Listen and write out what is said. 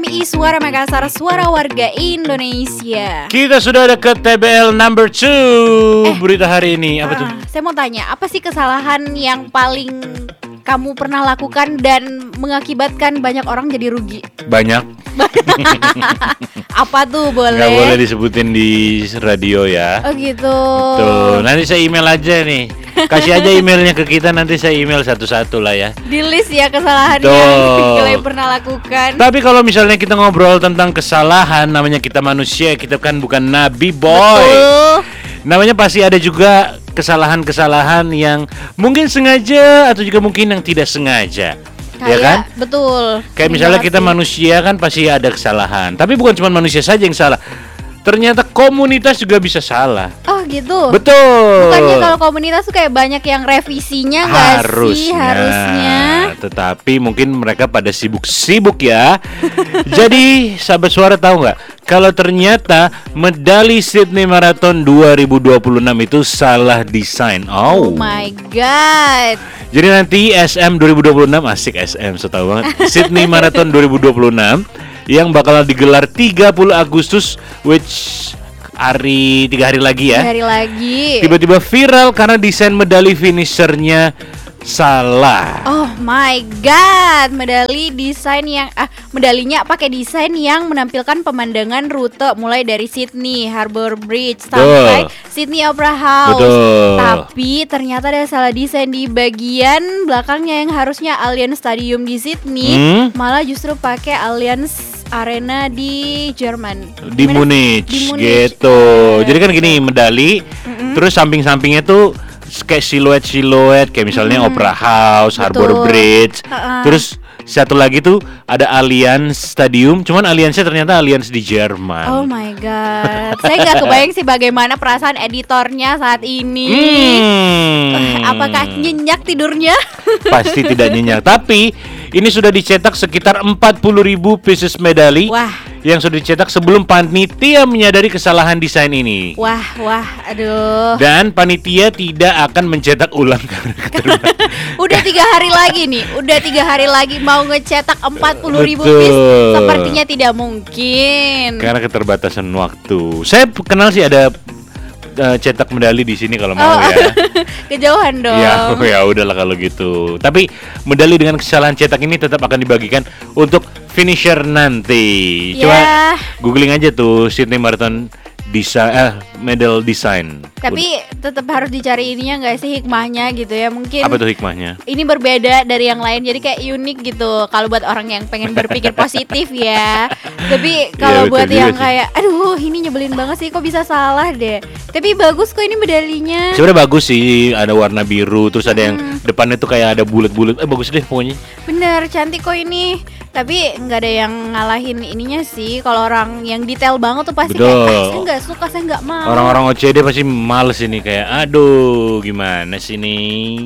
RMI Suara Makassar, Suara Warga Indonesia. Kita sudah ada ke TBL number 2 berita hari ini. Apa tuh? Saya mau tanya, apa sih kesalahan yang paling kamu pernah lakukan dan mengakibatkan banyak orang jadi rugi? Banyak. Apa tuh, boleh? Nggak boleh disebutin di radio ya. Oh gitu. Tuh, nanti saya email aja nih. Kasih aja emailnya ke kita, nanti saya email satu-satu lah ya. Di list ya kesalahan Tuh. yang kalian pernah lakukan. Tapi kalau misalnya kita ngobrol tentang kesalahan, namanya kita manusia, kita kan bukan nabi, boy. Betul. Namanya pasti ada juga kesalahan-kesalahan yang mungkin sengaja atau juga mungkin yang tidak sengaja. Ya kan? Betul. Kayak misalnya kita manusia kan pasti ada kesalahan. Tapi bukan cuma manusia saja yang salah. Ternyata komunitas juga bisa salah. Oh gitu. Betul. Bukannya kalau komunitas tuh kayak banyak yang revisinya nggak sih harusnya? Tetapi mungkin mereka pada sibuk-sibuk ya. Jadi sahabat suara tahu nggak? Kalau ternyata medali Sydney Marathon 2026 itu salah desain. Oh my god. Jadi nanti SM 2026 asik SM, so tahu banget. Sydney Marathon 2026 yang bakal digelar 30 Agustus, which 3 hari lagi ya. 3 hari lagi. Tiba-tiba viral karena desain medali finishernya salah. Oh my god, medalinya pakai desain yang menampilkan pemandangan rute mulai dari Sydney Harbour Bridge sampai Sydney Opera House. Betul. Tapi ternyata ada salah desain di bagian belakangnya yang harusnya Allianz Stadium di Sydney, malah justru pakai Allianz Arena di Jerman. Di Munich gitu. Jadi kan gini, medali terus samping-sampingnya tuh kayak siluet kayak misalnya Opera House, Harbour Bridge. Terus satu lagi tuh ada Allianz Stadium, cuman Allianznya ternyata Allianz di Jerman. Oh my god. Saya nggak kebayang sih bagaimana perasaan editornya saat ini. Apakah nyenyak tidurnya? Pasti tidak nyenyak. Tapi ini sudah dicetak sekitar 40.000 pieces medali. Wah. Yang sudah dicetak sebelum panitia menyadari kesalahan desain ini. Wah, aduh. Dan panitia tidak akan mencetak ulang karena keterbatasan. Udah 3 hari lagi nih. Udah 3 hari lagi mau ngecetak 40.000 piece. Sepertinya tidak mungkin. Karena keterbatasan waktu. Saya kenal sih ada cetak medali di sini kalau mau ya. Kejauhan dong. Ya udahlah kalau gitu. Tapi medali dengan kesalahan cetak ini tetap akan dibagikan untuk finisher nanti. Coba googling aja tuh Sydney Marathon medal design. Tapi tetap harus dicari ininya nggak sih, hikmahnya gitu ya. Mungkin apa tuh hikmahnya? Ini berbeda dari yang lain, jadi kayak unik gitu. Kalau buat orang yang pengen berpikir positif ya. Tapi kalau buat yang kayak aduh ini nyebelin banget sih, kok bisa salah deh. Tapi bagus kok ini medalinya. Sebenarnya bagus sih, ada warna biru, terus ada yang depannya tuh kayak ada bulat-bulat. Bagus deh pokoknya. Bener, cantik kok ini. Tapi nggak ada yang ngalahin ininya sih. Kalau orang yang detail banget tuh pasti kayak saya nggak suka, saya nggak mau. Orang-orang OCD pasti males ini, kayak aduh gimana sih nih.